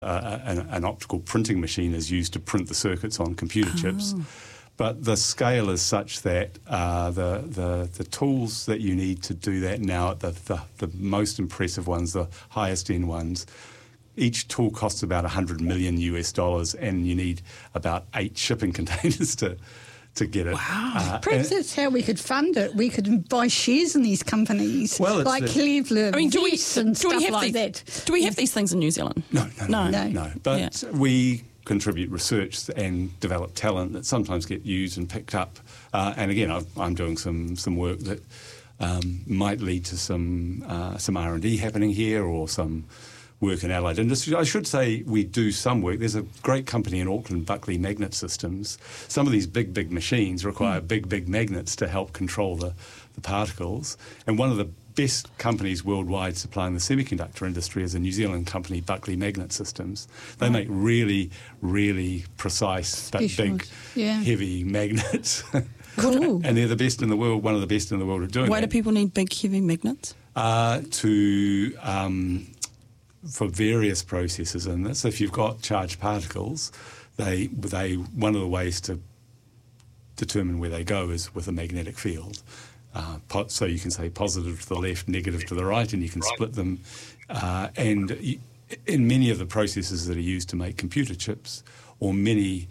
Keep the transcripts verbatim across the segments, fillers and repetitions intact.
Uh, an, an optical printing machine is used to print the circuits on computer chips. Oh. But the scale is such that uh, the, the the tools that you need to do that now, the, the, the most impressive ones, the highest end ones, each tool costs about one hundred million U S dollars, and you need about eight shipping containers to to get it. Wow. Uh, Perhaps and, that's how we could fund it. We could buy shares in these companies, Well, it's like the- Cleveland, I mean, do we, Vest and do we stuff have like these, that. Do we have these things in New Zealand? No, no, no, No. no. no. But Yeah. we contribute research and develop talent that sometimes get used and picked up. Uh, and again, I've, I'm doing some some work that um, might lead to some uh, some R and D happening here, or some work in allied industry. I should say we do some work. There's a great company in Auckland, Buckley Magnet Systems. Some of these big, big machines require mm. big, big magnets to help control the, the particles. And one of the best companies worldwide supplying the semiconductor industry is a New Zealand company, Buckley Magnet Systems. They Oh. make really, really precise but big, yeah. heavy magnets. Cool. And they're the best in the world, one of the best in the world at doing Why that. do people need big, heavy magnets? Uh, to... Um, for various processes in this. If you've got charged particles, they they one of the ways to determine where they go is with a magnetic field. Uh, po- so you can say positive to the left, negative to the right, and you can split them. Uh, and y- in many of the processes that are used to make computer chips, or many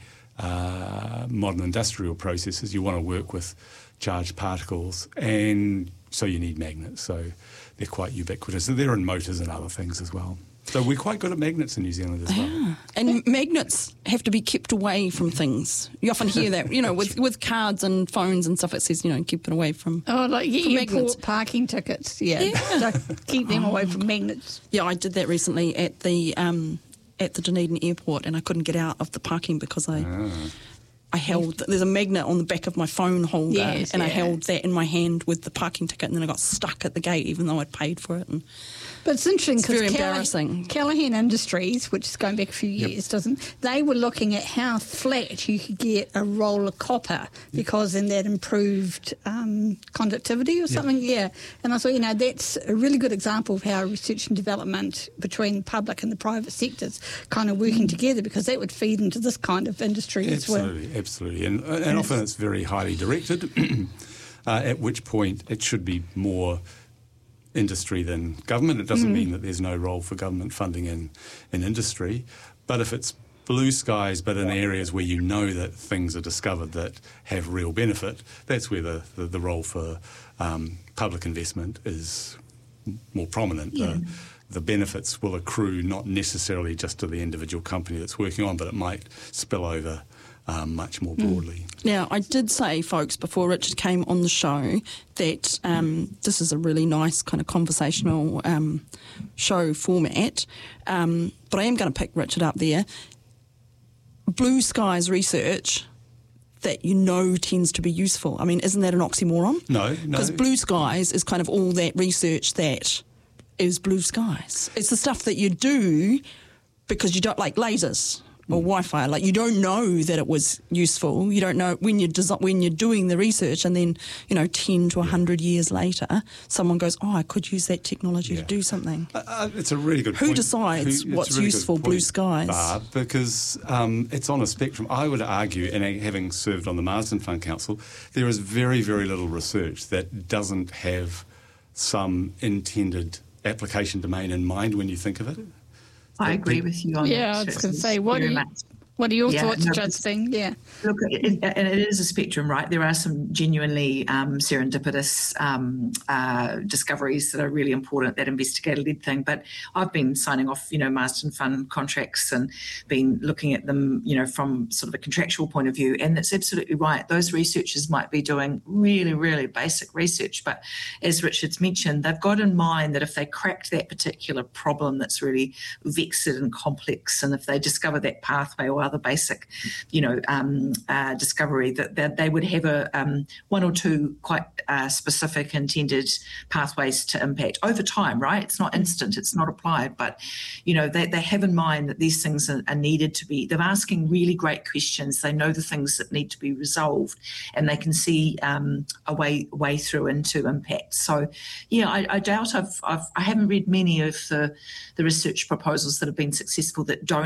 uh, modern industrial processes, you want to work with charged particles, and so you need magnets. So they're quite ubiquitous. They're in motors and other things as well. So we're quite good at magnets in New Zealand as well. Yeah. And magnets have to be kept away from things. You often hear that, you know, with, with cards and phones and stuff, it says, you know, keep it away from Oh, like get from your magnets. port parking tickets. Yeah. Yeah. So keep them away from magnets. Yeah, I did that recently at the um, at the Dunedin airport, and I couldn't get out of the parking because I Ah. I held, there's a magnet on the back of my phone holder, Yes, and I yeah. held that in my hand with the parking ticket, and then I got stuck at the gate even though I'd paid for it. And But it's interesting It's very because embarrassing. Callaghan Industries, which is going back a few Yep. years, doesn't they were looking at how flat you could get a roll of copper because then that improved um, conductivity or something. Yeah. And I thought, you know, that's a really good example of how research and development between public and the private sectors kind of working together, because that would feed into this kind of industry as well. Absolutely, absolutely. And, and often it's very highly directed, uh, at which point it should be more industry than government. It doesn't mean that there's no role for government funding in, in industry. But if it's blue skies, but in areas where you know that things are discovered that have real benefit, that's where the, the, the role for um, public investment is more prominent. Yeah. The, the benefits will accrue not necessarily just to the individual company that's working on, but it might spill over um, much more broadly. now, I did say, folks, before Richard came on the show, that um, this is a really nice kind of conversational um, show format, um, but I am going to pick Richard up there. Blue skies research that you know tends to be useful. I mean, isn't that an oxymoron? No, no. Because blue skies is kind of all that research that is blue skies. It's the stuff that you do because you don't, like lasers or Wi-Fi. Like, you don't know that it was useful. You don't know when you're desi- when you're doing the research, and then, you know, ten to a hundred years later, someone goes, "Oh, I could use that technology Yeah. to do something." Uh, uh, it's a really good Who point. decides it's what's a really good useful, blue point, skies? Barb, because um, it's on a spectrum. I would argue, and having served on the Marsden Fund Council, there is very, very little research that doesn't have some intended application domain in mind when you think of it. I agree with you on that. Yeah, I was going to say, what are, Very you, much. what are your Yeah, thoughts, no, Justin? Yeah. Look, it, and it is a spectrum, right? There are some genuinely um, serendipitous um, uh, discoveries that are really important, that investigator-led thing. But I've been signing off, you know, Marsden Fund contracts and been looking at them, you know, from sort of a contractual point of view. And it's absolutely right. Those researchers might be doing really, really basic research. But as Richard's mentioned, they've got in mind that if they cracked that particular problem that's really vexed and complex, and if they discover that pathway or other basic, you know, um, uh, discovery, that, that they would have a um, one or two quite uh, specific intended pathways to impact over time, right? It's not instant, it's not applied, but, you know, they, they have in mind that these things are, are needed to be, they're asking really great questions. They know the things that need to be resolved, and they can see um, a way way through into impact. So, yeah, I, I doubt I've, I've, I haven't read many of the, the research proposals that have been successful that don't